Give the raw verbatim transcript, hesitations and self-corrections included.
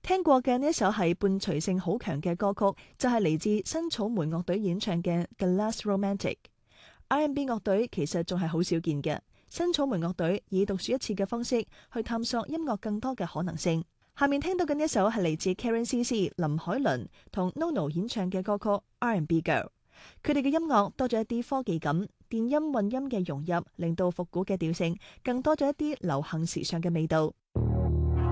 聽過嘅呢一首係伴隨性好強嘅歌曲，就係嚟自新草莓樂隊演唱嘅《The Last Romantic》。R and B 樂隊其實仲係好少見嘅，新草莓樂隊以獨樹一詞嘅方式去探索音樂更多嘅可能性。下面聽到嘅呢一首係嚟自 Karen C C 林海倫同 NoNo 演唱嘅歌曲《R and B Girl》。佢哋嘅音樂多咗一啲科技感，電音混音嘅融入，令到復古嘅調性更多咗一啲流行時尚嘅味道。